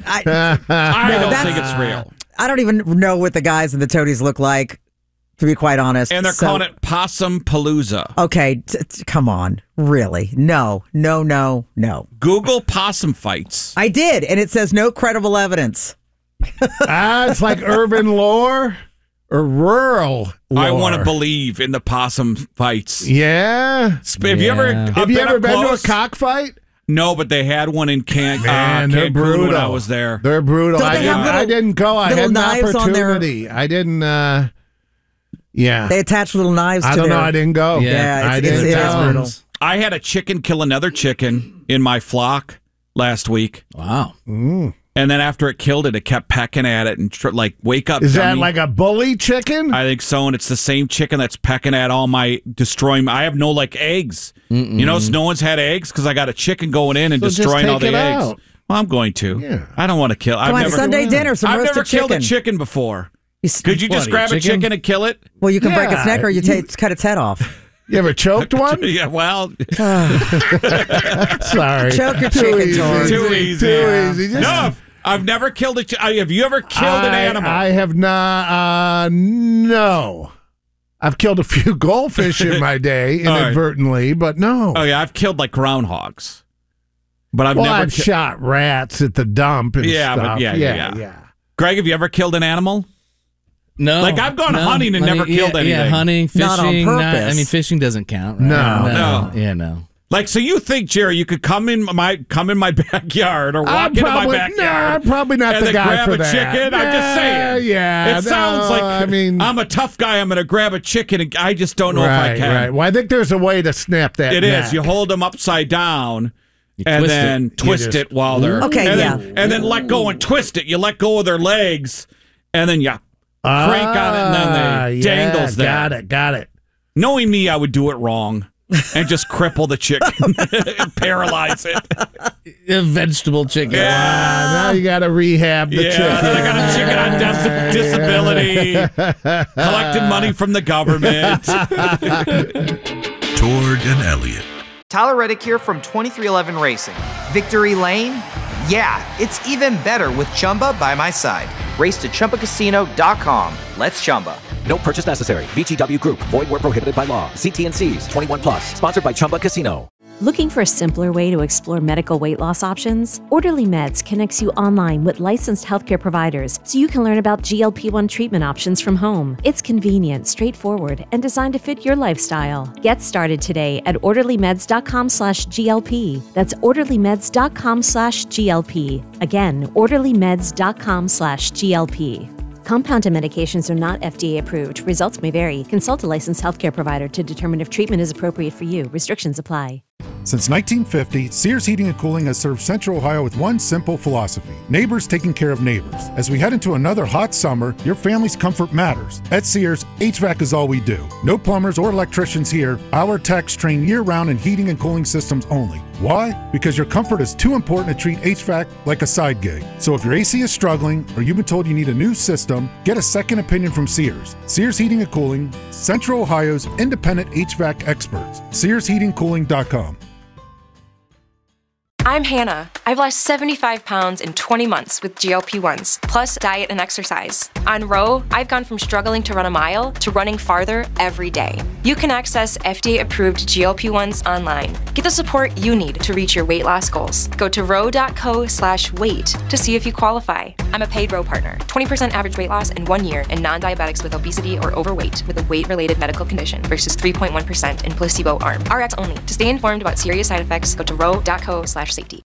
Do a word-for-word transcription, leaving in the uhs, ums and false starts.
I, I no, don't that's- think it's real. I don't even know what the guys in the toadies look like, to be quite honest. And they're So- calling it Possum Palooza. Okay, t- t- come on. Really? No, no, no, no. Google possum fights. I did, and it says no credible evidence. Ah, it's like urban lore or rural lore. I want to believe in the possum fights. Yeah. Sp- Have you ever Yeah. Have you been ever up been close? to a cockfight? No, but they had one in Can- Man, uh, they're Cancun brutal. when I was there. They're brutal. Don't I they didn't, have little- I didn't go. I little had an knives on their- opportunity. I didn't. Uh, yeah. They attach little knives I to don't their... know. I didn't go. Yeah. Yeah, I it's, didn't it's, it is go. brutal. I had a chicken kill another chicken in my flock last week. Wow. Mm. And then after it killed it, it kept pecking at it and tr- like, wake up. Is that dummy. like a bully chicken? I think so, and it's the same chicken that's pecking at all my destroying. I have no like eggs. Mm-mm. You know, no one's had eggs because I got a chicken going in and So just destroying take all the it eggs. out. Well, I'm going to. Yeah. I don't want to kill. I've Come on, never. Sunday dinner, some I've roasted never killed a chicken. chicken before. You s- Could you just What, grab a a chicken? chicken and kill it? Well, you can break its Yeah, neck or you, you- take, cut its head off. You ever choked one? Yeah. Well, Sorry. Choke your Too chicken, easy. George. too easy. Too Yeah. easy. Just- No, I've never killed a. Ch- have you ever killed an I, animal? I have not. Uh, no. I've killed a few goldfish in my day All right. inadvertently, but no. oh yeah, I've killed like groundhogs, but I've well, never. I've ki- shot rats at the dump and Yeah, but stuff. yeah, yeah, yeah. Greg, have you ever killed an animal? No. Like, I've gone no. hunting and I mean, never killed yeah, anything. Yeah, hunting, fishing. Not on purpose. I mean, fishing doesn't count, right? No. No. Yeah, no. Like, so you think, Jerry, you could come in my come in my backyard or walk I'm into my probably, backyard? nah, I'm probably not and the then guy grab for a that. chicken? I'm just saying. Yeah, It sounds no, like I mean, I'm a tough guy. I'm going to grab a chicken. And I just don't know right, if I can. right. Well, I think there's a way to snap that. It neck. is. You hold them upside down You and twist then it. twist just- it while they're Okay, and yeah. then, and then let go and twist it. You let go of their legs, and then you crank on it, and then Ah, they yeah, dangles there. Got it. Got it. Knowing me, I would do it wrong and just cripple the chicken and paralyze it. A vegetable chicken. Yeah. Ah, now you got to rehab the yeah, chicken. I got a chicken on dis- disability, collecting money from the government. Tord and Elliot. Tyler Reddick here from twenty-three eleven Racing. Victory Lane? Yeah, it's even better with Chumba by my side. Race to Chumba Casino dot com. Let's Chumba. No purchase necessary. V G W Group. Void where prohibited by law. See T and C's. twenty-one plus. Sponsored by Chumba Casino. Looking for a simpler way to explore medical weight loss options? Orderly Meds connects you online with licensed healthcare providers so you can learn about G L P one treatment options from home. It's convenient, straightforward, and designed to fit your lifestyle. Get started today at orderlymeds.com slash GLP. That's orderlymeds.com slash GLP. Again, orderlymeds.com slash GLP. Compounded medications are not F D A approved. Results may vary. Consult a licensed healthcare provider to determine if treatment is appropriate for you. Restrictions apply. Since nineteen fifty, Sears Heating and Cooling has served Central Ohio with one simple philosophy: neighbors taking care of neighbors. As we head into another hot summer, your family's comfort matters. At Sears, H V A C is all we do. No plumbers or electricians here. Our techs train year-round in heating and cooling systems only. Why? Because your comfort is too important to treat H V A C like a side gig. So if your A C is struggling or you've been told you need a new system, get a second opinion from Sears. Sears Heating and Cooling, Central Ohio's independent H V A C experts. Sears Heating Cooling dot com. I'm Hannah. I've lost seventy-five pounds in twenty months with G L P ones, plus diet and exercise. On Row, I've gone from struggling to run a mile to running farther every day. You can access F D A-approved G L P ones online. Get the support you need to reach your weight loss goals. Go to row.co slash weight to see if you qualify. I'm a paid Row partner. twenty percent average weight loss in one year in non-diabetics with obesity or overweight with a weight-related medical condition versus three point one percent in placebo arm. R X only. To stay informed about serious side effects, go to row.co slash safety.